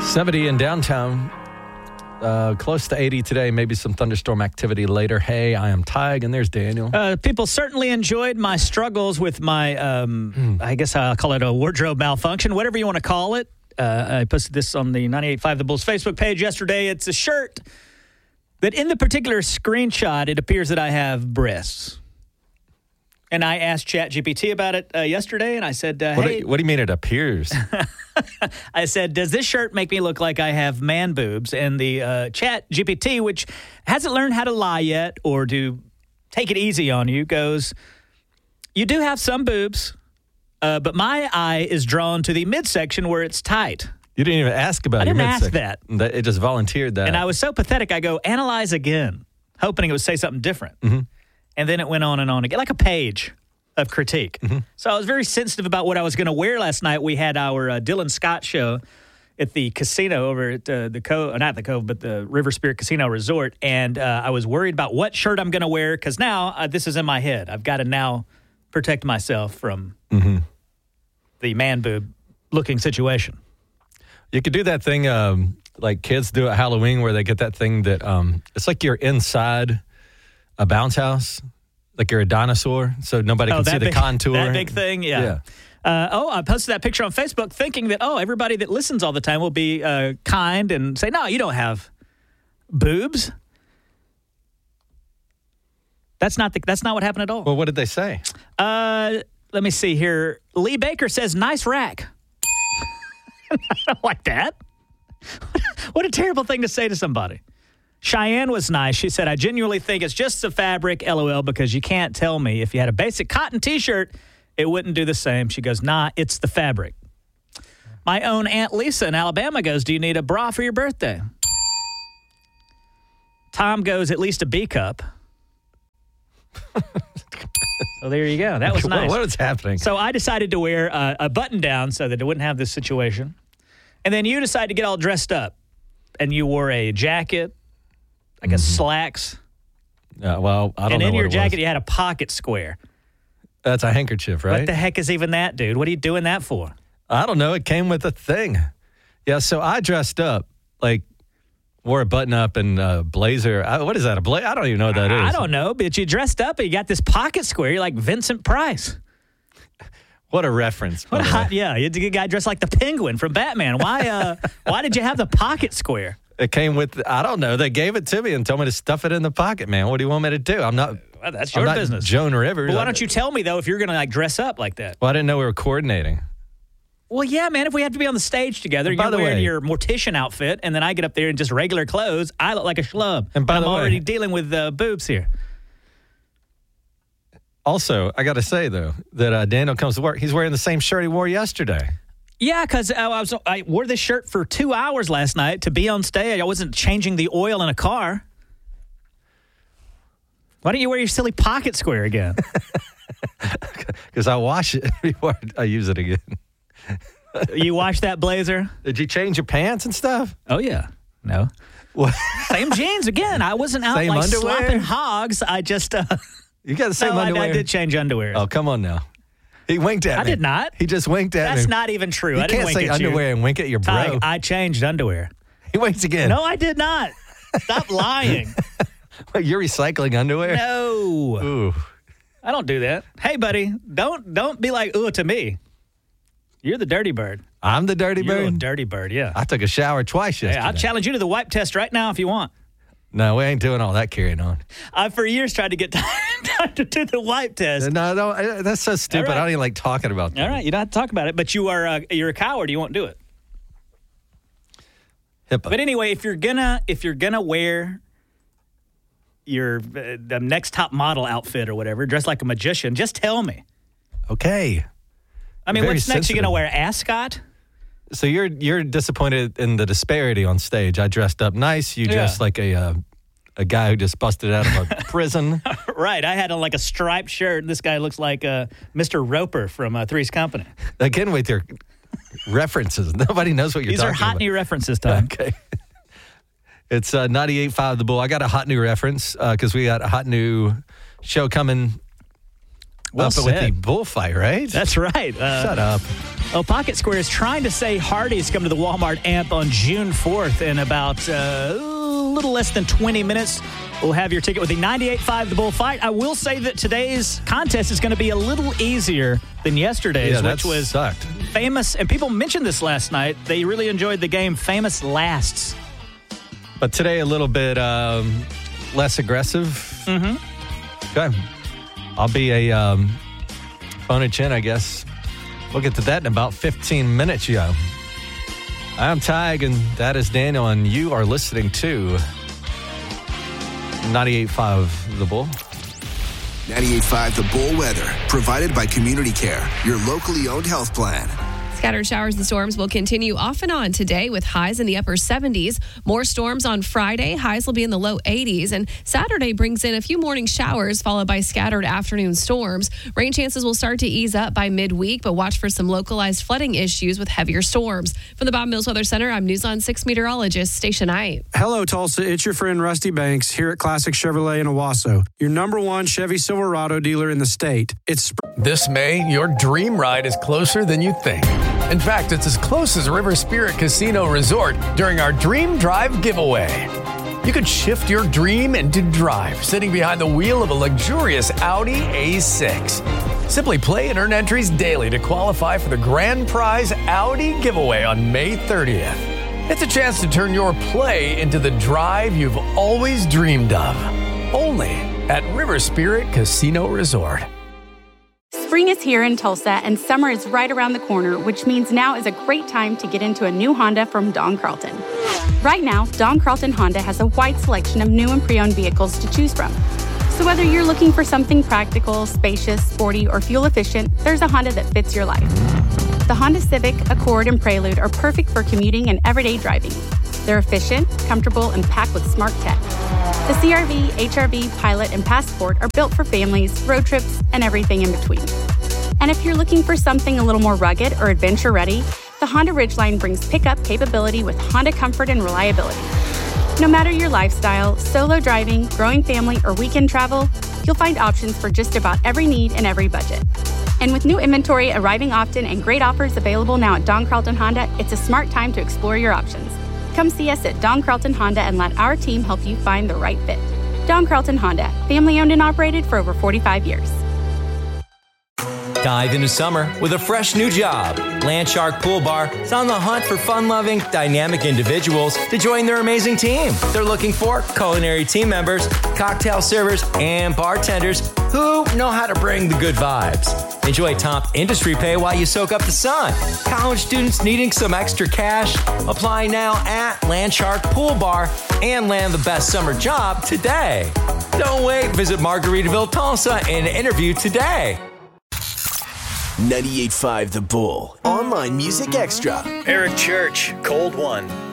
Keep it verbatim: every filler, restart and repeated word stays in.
seventy in downtown. Uh, close to eighty today. Maybe some thunderstorm activity later. Hey, I am Tig, and there's Daniel. Uh, people certainly enjoyed my struggles with my, um, mm. I guess I'll call it a wardrobe malfunction, whatever you want to call it. Uh, I posted this on the ninety-eight point five The Bulls Facebook page yesterday. It's a shirt that in the particular screenshot, it appears that I have breasts. And I asked ChatGPT about it uh, yesterday, and I said, uh, what hey. Do, what do you mean it appears? I said, does this shirt make me look like I have man boobs? And the uh, ChatGPT, which hasn't learned how to lie yet or to take it easy on you, goes, you do have some boobs, uh, but my eye is drawn to the midsection where it's tight. You didn't even ask about I your didn't ask midsection. that. It just volunteered that. And I was so pathetic, I go, analyze again, hoping it would say something different. Mm-hmm. And then it went on and on again, like a page of critique. Mm-hmm. So I was very sensitive about what I was going to wear last night. We had our uh, Dylan Scott show at the casino over at uh, the Cove, not the Cove, but the River Spirit Casino Resort. And uh, I was worried about what shirt I'm going to wear because now uh, this is in my head. I've got to now protect myself from mm-hmm. the man boob looking situation. You could do that thing um, like kids do at Halloween where they get that thing that um, it's like you're inside a bounce house, like you're a dinosaur, so nobody oh, can see big, the contour. That big thing, yeah. yeah. Uh, oh, I posted that picture on Facebook thinking that, oh, everybody that listens all the time will be uh, kind and say, no, you don't have boobs. That's not the, that's not what happened at all. Well, what did they say? Uh, let me see here. Lee Baker says, nice rack. I don't like that. What a terrible thing to say to somebody. Cheyenne was nice. She said, I genuinely think it's just the fabric, LOL, because you can't tell me if you had a basic cotton T-shirt, it wouldn't do the same. She goes, nah, it's the fabric. My own Aunt Lisa in Alabama goes, do you need a bra for your birthday? Tom goes, at least a B cup. So there you go. That was nice. What is happening? So I decided to wear a, a button down so that it wouldn't have this situation. And then you decided to get all dressed up. And you wore a jacket, like mm-hmm. a slacks. Uh, well, I don't and know in what your it jacket, was. you had a pocket square. That's a handkerchief, right? What the heck is even that, dude? What are you doing that for? I don't know. It came with a thing. Yeah, so I dressed up, like, wore a button-up and a blazer. I, what is that, a blazer? I don't even know what that I, is. I don't know, but you dressed up and you got this pocket square. You're like Vincent Price. What a reference. What a hot, yeah, you're a guy dressed like the Penguin from Batman. Why uh, Why did you have the pocket square? It came with, I don't know, they gave it to me and told me to stuff it in the pocket, man. What do you want me to do? I'm not, well, that's your I'm not business. Joan Rivers. Well, why don't you tell me, though, if you're going to, like, dress up like that? Well, I didn't know we were coordinating. Well, yeah, man, if we have to be on the stage together, and you're wearing way, your mortician outfit, and then I get up there in just regular clothes, I look like a schlub. And by I'm the way, already dealing with uh, boobs here. Also, I got to say, though, that uh, Daniel comes to work. He's wearing the same shirt he wore yesterday. Yeah, because I, I, was, I wore this shirt for two hours last night to be on stage. I wasn't changing the oil in a car. Why don't you wear your silly pocket square again? Because I wash it before I use it again. You wash that blazer? Did you change your pants and stuff? Oh, yeah. No. What? Same jeans again. I wasn't out Same like underwear? slopping hogs. I just... Uh, you got the same no, underwear? I, I did change underwear. Oh, come on now. He winked at I me. I did not. He just winked at That's me. That's not even true. You I didn't can't wink say at underwear you. and wink at your bro. Ty, I changed underwear. He winks again. No, I did not. Stop lying. You're recycling underwear? No. Ooh. I don't do that. Hey, buddy, don't don't be like, ooh, to me. You're the dirty bird. I'm the dirty You're bird? a dirty bird, yeah. I took a shower twice yesterday. Yeah, I'll challenge you to the wipe test right now if you want. No, we ain't doing all that carrying on. I, for years, tried to get time to do the wipe test. No, no, that's so stupid. Right. I don't even like talking about that. All right, you don't have to talk about it, but you are uh, you're a coward. You won't do it. HIPAA. But anyway, if you're gonna if you're gonna wear your uh, the next top model outfit or whatever, dress like a magician, just tell me. Okay. I mean, Very what's next? sensitive. You gonna wear ascot? So you're you're disappointed in the disparity on stage. I dressed up nice. You Yeah. dressed like a uh, a guy who just busted out of a prison. Right. I had on like a striped shirt. And this guy looks like uh, Mister Roper from uh, Three's Company. Again, with your references, nobody knows what you're These talking are hot about. new references, Tom. Okay. It's uh, ninety-eight point five The Bull. I got a hot new reference because uh, we got a hot new show coming Well up with the said. bullfight, right? That's right. Uh, Shut up. Oh, Pocket Square is trying to say Hardee's come to the Walmart Amp on June fourth in about uh, a little less than twenty minutes. We'll have your ticket with the ninety-eight point five The Bullfight. I will say that today's contest is going to be a little easier than yesterday's, Yeah, that which was sucked. famous. And people mentioned this last night. They really enjoyed the game Famous Lasts. But today, a little bit um, less aggressive. Mm-hmm. Okay. I'll be a um, phone a chin, I guess. We'll get to that in about fifteen minutes, yo. I'm Tig, and that is Daniel, and you are listening to ninety-eight point five The Bull. ninety-eight point five The Bull weather, provided by Community Care, your locally owned health plan. Scattered showers and storms will continue off and on today with highs in the upper seventies. More storms on Friday. Highs will be in the low eighties. And Saturday brings in a few morning showers followed by scattered afternoon storms. Rain chances will start to ease up by midweek, but watch for some localized flooding issues with heavier storms. From the Bob Mills Weather Center, I'm News on six meteorologist Stacia Knight. Hello, Tulsa. It's your friend Rusty Banks here at Classic Chevrolet in Owasso, your number one Chevy Silverado dealer in the state. It's This May, your dream ride is closer than you think. In fact, it's as close as River Spirit Casino Resort during our Dream Drive giveaway. You could shift your dream into drive, sitting behind the wheel of a luxurious Audi A six. Simply play and earn entries daily to qualify for the grand prize Audi giveaway on May thirtieth. It's a chance to turn your play into the drive you've always dreamed of. Only at River Spirit Casino Resort. Spring is here in Tulsa, and summer is right around the corner, which means now is a great time to get into a new Honda from Don Carlton. Right now, Don Carlton Honda has a wide selection of new and pre-owned vehicles to choose from. So whether you're looking for something practical, spacious, sporty, or fuel-efficient, there's a Honda that fits your life. The Honda Civic, Accord, and Prelude are perfect for commuting and everyday driving. They're efficient, comfortable, and packed with smart tech. The C R V, H R V, Pilot, and Passport are built for families, road trips, and everything in between. And if you're looking for something a little more rugged or adventure-ready, the Honda Ridgeline brings pickup capability with Honda comfort and reliability. No matter your lifestyle, solo driving, growing family, or weekend travel, you'll find options for just about every need and every budget. And with new inventory arriving often and great offers available now at Don Carlton Honda, it's a smart time to explore your options. Come see us at Don Carlton Honda and let our team help you find the right fit. Don Carlton Honda, family owned and operated for over forty-five years. Dive into summer with a fresh new job. Landshark Pool Bar is on the hunt for fun-loving, dynamic individuals to join their amazing team. They're looking for culinary team members, cocktail servers, and bartenders who know how to bring the good vibes. Enjoy top industry pay while you soak up the sun. College students needing some extra cash? Apply now at Landshark Pool Bar and land the best summer job today. Don't wait. Visit Margaritaville, Tulsa and interview today. ninety-eight point five The Bull. Online Music Extra. Eric Church, Cold One.